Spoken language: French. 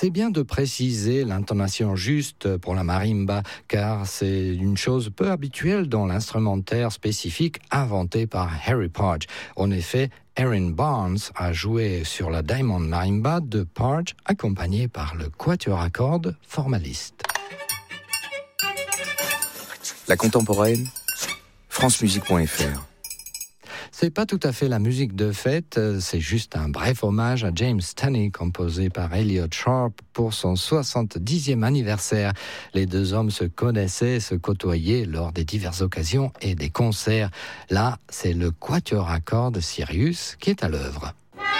C'est bien de préciser l'intonation juste pour la marimba, car c'est une chose peu habituelle dans l'instrumentaire spécifique inventé par Harry Partch. En effet, Aaron Barnes a joué sur la Diamond Marimba de Partch, accompagné par le quatuor à cordes Formaliste. La contemporaine, francemusique.fr. C'est pas tout à fait la musique de fête, c'est juste un bref hommage à James Tawney, composé par Elliot Sharp pour son 70e anniversaire. Les deux hommes se connaissaient, se côtoyaient lors des diverses occasions et des concerts. Là, c'est le quatuor à cordes Sirius qui est à l'œuvre.